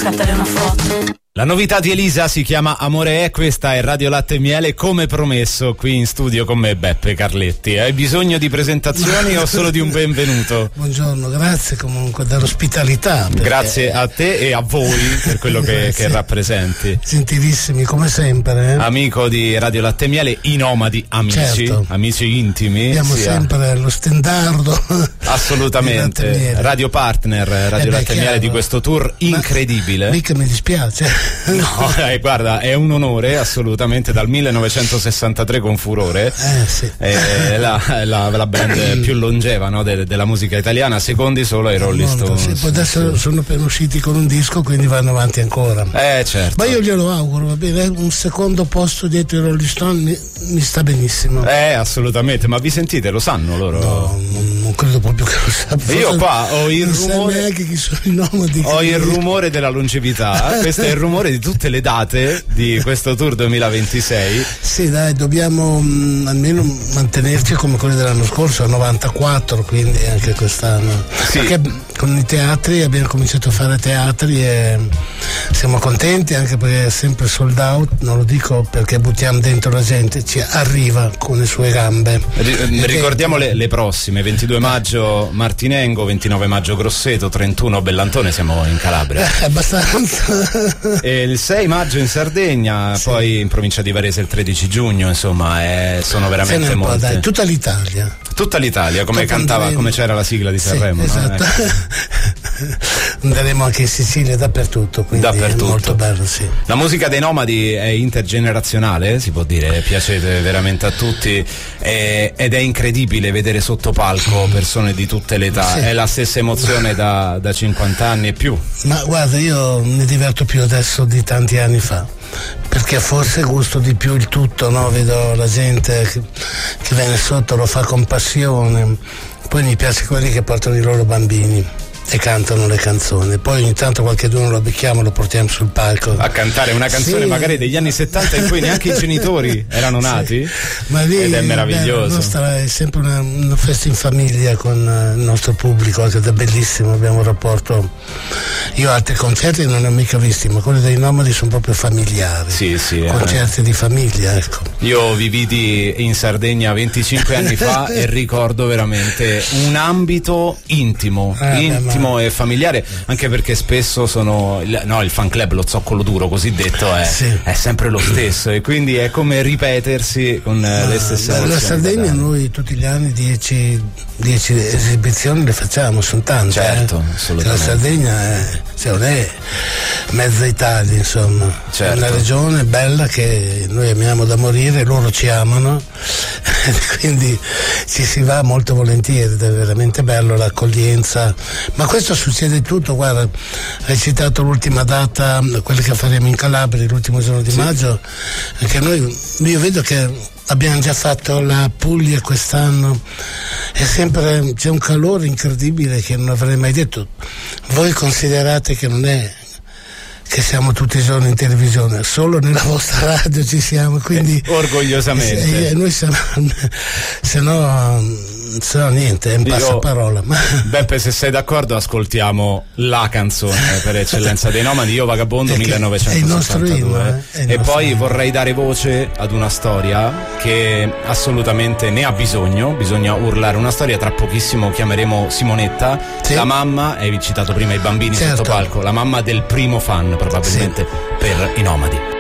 scattare una foto. La novità di Elisa si chiama Amore è, questa è Radio Latte e Miele, come promesso qui in studio con me Beppe Carletti. Hai bisogno di presentazioni o solo di un benvenuto? Buongiorno, grazie comunque dell'ospitalità. Grazie a te e a voi per quello che rappresenti. Gentilissimi come sempre. Amico di Radio Latte e Miele, i nomadi amici, certo. Amici intimi. Abbiamo sempre lo stendardo. Assolutamente, radio partner Radio Latte e Miele di questo tour incredibile. Mica mi dispiace. No, guarda, è un onore assolutamente, dal 1963 con Furore, sì. la band più longeva, no, della musica italiana, secondi solo ai Rolling Stones. Sì, poi adesso sono appena usciti con un disco, quindi vanno avanti ancora. Certo. Ma io glielo auguro, va bene, un secondo posto dietro i Rolling Stones mi sta benissimo. Assolutamente, ma vi sentite, lo sanno loro? No, non credo proprio che lo sappiano. Io qua ho il rumore, neanche chi sono i nomadi. Ho il rumore della longevità. Questo è il rumore di tutte le date di questo tour 2026. Sì, dai, dobbiamo almeno mantenerci come quelli dell'anno scorso, a 94, quindi anche quest'anno. Sì. Perché con i teatri abbiamo cominciato a fare teatri e siamo contenti, anche perché è sempre sold out, non lo dico perché buttiamo dentro la gente, ci arriva con le sue gambe. Ricordiamo le prossime: 22 maggio Martinengo, 29 maggio Grosseto, 31 Bellantone, siamo in Calabria. Abbastanza. E il 6 maggio in Sardegna, sì. Poi in provincia di Varese il 13 giugno, insomma, sono veramente molte. Dai, tutta l'Italia, come cantava, come c'era la sigla di Sanremo. Sì, esatto. Andremo anche in Sicilia, dappertutto, quindi è molto bello, sì. La musica dei nomadi è intergenerazionale, si può dire, piace veramente a tutti, ed è incredibile vedere sotto palco persone di tutte le età, sì. È la stessa emozione da 50 anni e più. Ma guarda, io mi diverto più adesso di tanti anni fa, perché forse gusto di più il tutto, no? Vedo la gente che viene sotto, lo fa con passione, poi mi piace quelli che portano i loro bambini e cantano le canzoni, poi ogni tanto qualcheduno lo becchiamo, lo portiamo sul palco a cantare una canzone, sì, magari degli anni 70 in cui neanche i genitori erano nati, sì. Ma lì, ed è meraviglioso. La nostra è sempre una festa in famiglia con il nostro pubblico, ed è bellissimo, abbiamo un rapporto. Io altri concerti non ne ho mica visti, ma quelli dei nomadi sono proprio familiari, sì, concerti di famiglia, ecco. Io vividi in Sardegna 25 anni fa e ricordo veramente un ambito intimo e familiare, anche perché spesso il fan club, lo zoccolo duro cosiddetto, è sempre lo stesso, e quindi è come ripetersi con le stesse emozioni. La Sardegna noi tutti gli anni 10 esibizioni le facciamo, sono tante. Certo, assolutamente. La Sardegna non è mezza Italia, insomma, certo. È una regione bella che noi amiamo da morire, loro ci amano, quindi ci si va molto volentieri, è veramente bello l'accoglienza. Ma questo succede tutto, guarda, hai citato l'ultima data, quella che faremo in Calabria l'ultimo giorno di maggio, anche io vedo che abbiamo già fatto la Puglia quest'anno e sempre c'è un calore incredibile che non avrei mai detto. Voi considerate che non è che siamo tutti i giorni in televisione, solo nella vostra radio ci siamo, quindi orgogliosamente noi siamo, se no niente, è un passaparola. Beppe, se sei d'accordo ascoltiamo la canzone per eccellenza dei nomadi, Io Vagabondo, 1962, e poi vorrei dare voce ad una storia che assolutamente ne ha bisogna urlare una storia. Tra pochissimo chiameremo Simonetta, sì. La mamma, hai citato prima i bambini, certo. Sotto palco, la mamma del primo fan probabilmente, sì. Per i nomadi.